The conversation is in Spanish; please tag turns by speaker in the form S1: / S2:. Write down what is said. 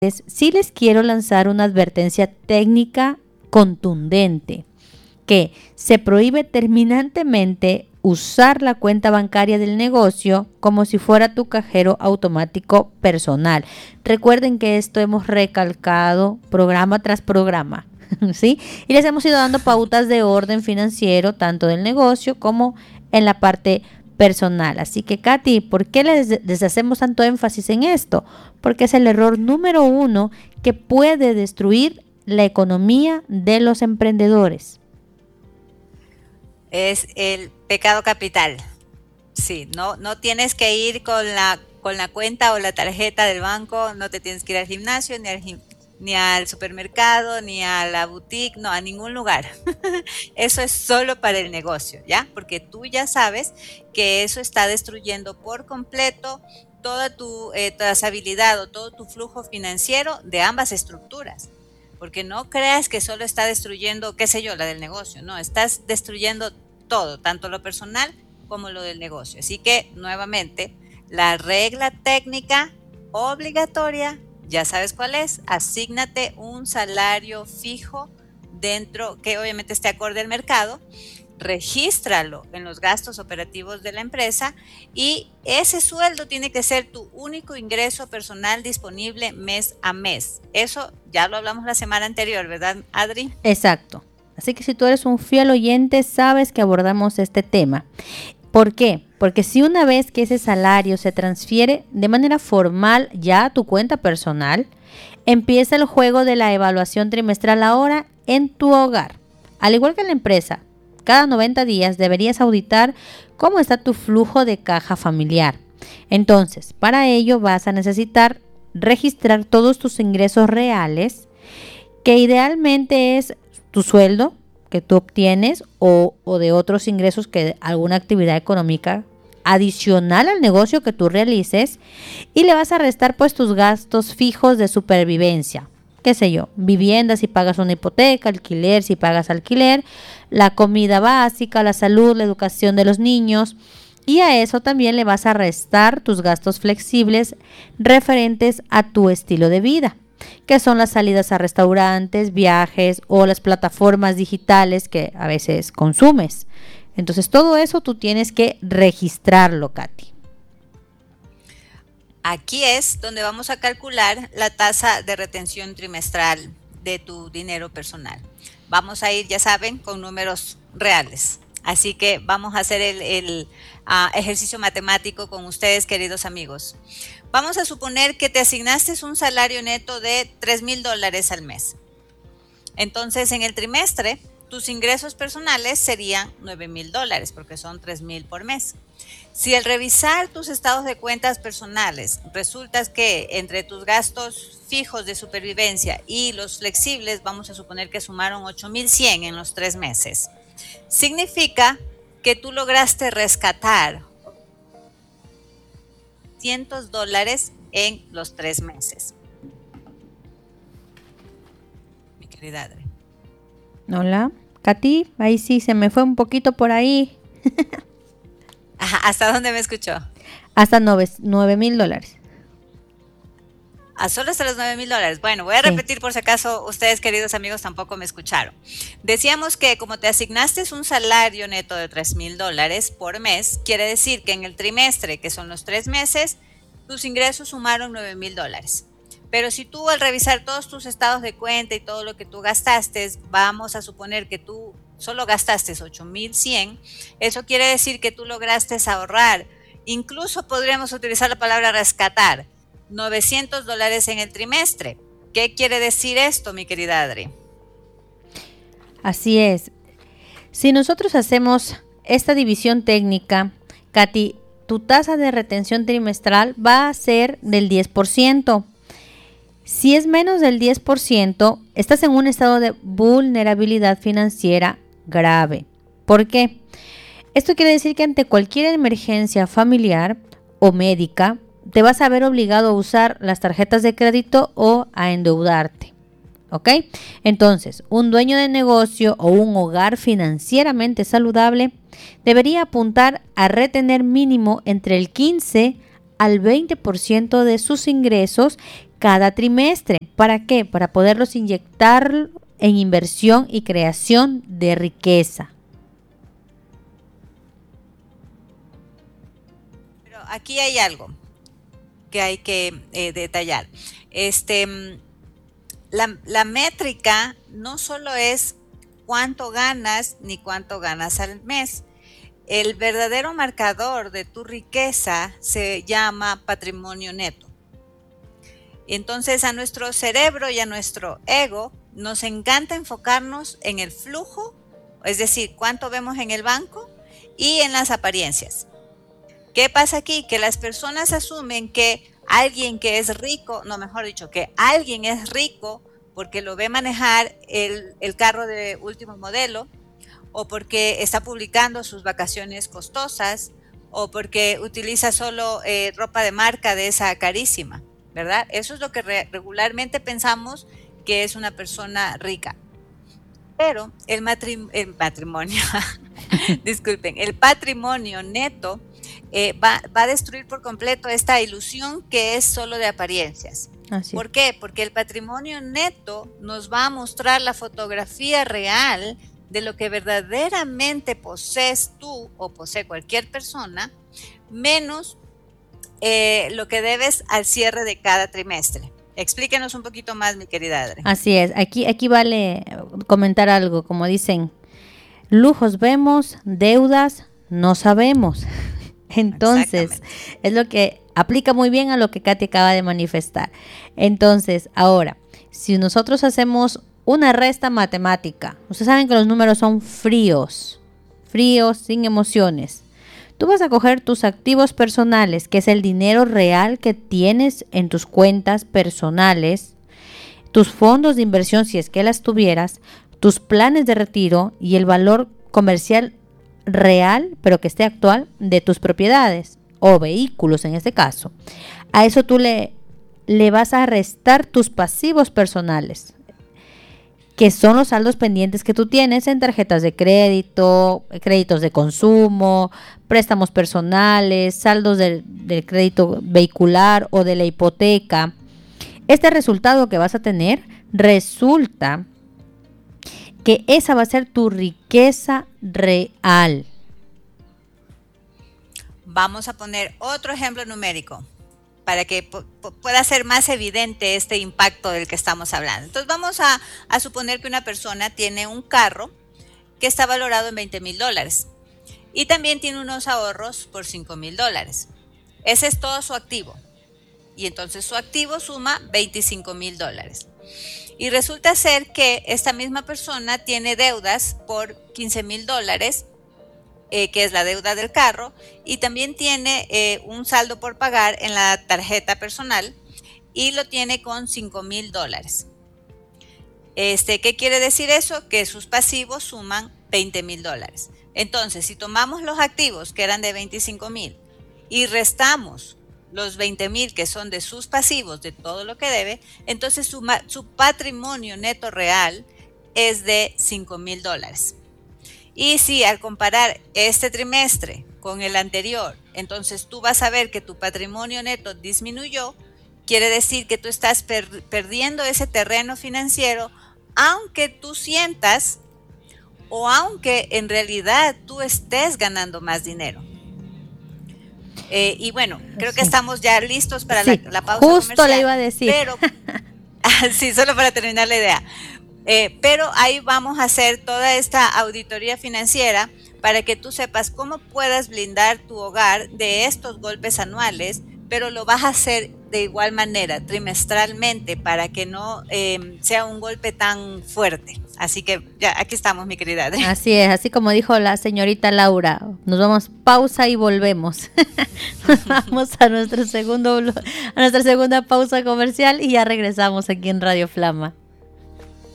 S1: sí les quiero lanzar una advertencia técnica contundente, que se prohíbe terminantemente usar la cuenta bancaria del negocio como si fuera tu cajero automático personal. Recuerden que esto hemos recalcado programa tras programa, ¿sí? Y les hemos ido dando pautas de orden financiero, tanto del negocio como en la parte personal. Así que, Katy, ¿por qué les hacemos tanto énfasis en esto? Porque es el error número 1 que puede destruir la economía de los emprendedores.
S2: Es el pecado capital. Sí, no tienes que ir con la cuenta o la tarjeta del banco, no te tienes que ir al gimnasio, ni al supermercado, ni a la boutique, no, a ningún lugar. Eso es solo para el negocio, ¿ya? Porque tú ya sabes que eso está destruyendo por completo toda tu trazabilidad o todo tu flujo financiero de ambas estructuras. Porque no creas que solo está destruyendo, qué sé yo, la del negocio, no, estás destruyendo todo, tanto lo personal como lo del negocio. Así que, nuevamente, la regla técnica obligatoria, ya sabes cuál es, asígnate un salario fijo dentro, que obviamente esté acorde al mercado, regístralo en los gastos operativos de la empresa y ese sueldo tiene que ser tu único ingreso personal disponible mes a mes. Eso ya lo hablamos la semana anterior, ¿verdad, Adri?
S1: Exacto. Así que si tú eres un fiel oyente, sabes que abordamos este tema. ¿Por qué? Porque si una vez que ese salario se transfiere de manera formal ya a tu cuenta personal, empieza el juego de la evaluación trimestral ahora en tu hogar. Al igual que en la empresa, cada 90 días deberías auditar cómo está tu flujo de caja familiar. Entonces, para ello vas a necesitar registrar todos tus ingresos reales, que idealmente es tu sueldo que tú obtienes o de otros ingresos que alguna actividad económica adicional al negocio que tú realices, y le vas a restar pues tus gastos fijos de supervivencia, qué sé yo, vivienda si pagas una hipoteca, alquiler si pagas alquiler, la comida básica, la salud, la educación de los niños, y a eso también le vas a restar tus gastos flexibles referentes a tu estilo de vida, que son las salidas a restaurantes, viajes o las plataformas digitales que a veces consumes. Entonces todo eso tú tienes que registrarlo, Katy.
S2: Aquí es donde vamos a calcular la tasa de retención trimestral de tu dinero personal. Vamos a ir, ya saben, con números reales. Así que vamos a hacer el ejercicio matemático con ustedes, queridos amigos. Vamos a suponer que te asignaste un salario neto de $3,000 al mes. Entonces, en el trimestre, tus ingresos personales serían $9,000 porque son $3,000 por mes. Si al revisar tus estados de cuentas personales resulta que entre tus gastos fijos de supervivencia y los flexibles, vamos a suponer que sumaron 8,100 en los 3 meses, significa que tú lograste rescatar $100 en los 3 meses. Mi querida Adri.
S1: Hola, Katy, ahí sí se me fue un poquito por ahí.
S2: Ajá, ¿hasta dónde me escuchó?
S1: Hasta $9,000.
S2: Solo hasta los $9,000. Bueno, voy a repetir por si acaso ustedes, queridos amigos, tampoco me escucharon. Decíamos que como te asignaste un salario neto de $3,000 por mes, quiere decir que en el trimestre, que son los 3 meses, tus ingresos sumaron $9,000. Pero si tú al revisar todos tus estados de cuenta y todo lo que tú gastaste, vamos a suponer que tú solo gastaste 8,100, eso quiere decir que tú lograste ahorrar, incluso podríamos utilizar la palabra rescatar, $900 en el trimestre. ¿Qué quiere decir esto, mi querida Adri?
S1: Así es. Si nosotros hacemos esta división técnica, Katy, tu tasa de retención trimestral va a ser del 10%. Si es menos del 10%, estás en un estado de vulnerabilidad financiera grave. ¿Por qué? Esto quiere decir que ante cualquier emergencia familiar o médica, te vas a ver obligado a usar las tarjetas de crédito o a endeudarte. ¿Ok? Entonces, un dueño de negocio o un hogar financieramente saludable debería apuntar a retener mínimo entre el 15 al 20% de sus ingresos cada trimestre. ¿Para qué? Para poderlos inyectar en inversión y creación de riqueza.
S2: Pero aquí hay algo que hay que detallar. La métrica no solo es cuánto ganas ni cuánto ganas al mes. El verdadero marcador de tu riqueza se llama patrimonio neto. Entonces a nuestro cerebro y a nuestro ego nos encanta enfocarnos en el flujo, es decir, cuánto vemos en el banco y en las apariencias. ¿Qué pasa aquí? Que las personas asumen que alguien que es rico, no, mejor dicho, que alguien es rico porque lo ve manejar el carro de último modelo, o porque está publicando sus vacaciones costosas, o porque utiliza solo ropa de marca de esa carísima, ¿verdad? Eso es lo que regularmente pensamos que es una persona rica. Pero el matrimonio, disculpen, el patrimonio neto va a destruir por completo esta ilusión que es solo de apariencias. ¿Por qué? Porque el patrimonio neto nos va a mostrar la fotografía real de lo que verdaderamente posees tú o posee cualquier persona, menos lo que debes al cierre de cada trimestre. Explíquenos un poquito más, mi querida Adri.
S1: Así es, aquí vale comentar algo, como dicen, lujos vemos, deudas no sabemos. Entonces, es lo que aplica muy bien a lo que Katy acaba de manifestar. Entonces, ahora, si nosotros hacemos una resta matemática, ustedes saben que los números son fríos, sin emociones. Tú vas a coger tus activos personales, que es el dinero real que tienes en tus cuentas personales, tus fondos de inversión, si es que las tuvieras, tus planes de retiro y el valor comercial real, pero que esté actual, de tus propiedades o vehículos en este caso. A eso tú le vas a restar tus pasivos personales, que son los saldos pendientes que tú tienes en tarjetas de crédito, créditos de consumo, préstamos personales, saldos del crédito vehicular o de la hipoteca. Este resultado que vas a tener resulta que esa va a ser tu riqueza real.
S2: Vamos a poner otro ejemplo numérico para que pueda ser más evidente este impacto del que estamos hablando. Entonces vamos a suponer que una persona tiene un carro que está valorado en $20,000 y también tiene unos ahorros por $5,000. Ese es todo su activo. Y entonces su activo suma $25,000. Y resulta ser que esta misma persona tiene deudas por $15,000, que es la deuda del carro, y también tiene un saldo por pagar en la tarjeta personal y lo tiene con $5,000. ¿Qué quiere decir eso? Que sus pasivos suman $20,000. Entonces, si tomamos los activos que eran de $25,000 y restamos los $20,000 que son de sus pasivos, de todo lo que debe, entonces su patrimonio neto real es de $5,000. Y si al comparar este trimestre con el anterior, entonces tú vas a ver que tu patrimonio neto disminuyó, quiere decir que tú estás perdiendo ese terreno financiero, aunque tú sientas o aunque en realidad tú estés ganando más dinero. Y bueno, creo que estamos ya listos para la pausa
S1: justo
S2: comercial.
S1: Le iba a decir.
S2: Pero, sí, solo para terminar la idea. Pero ahí vamos a hacer toda esta auditoría financiera para que tú sepas cómo puedas blindar tu hogar de estos golpes anuales, pero lo vas a hacer de igual manera, trimestralmente, para que no sea un golpe tan fuerte. Así que ya, aquí estamos, mi querida Adri.
S1: Así es, así como dijo la señorita Laura, nos vamos pausa y volvemos. Vamos a nuestra segunda pausa comercial y ya regresamos aquí en Radio Flama.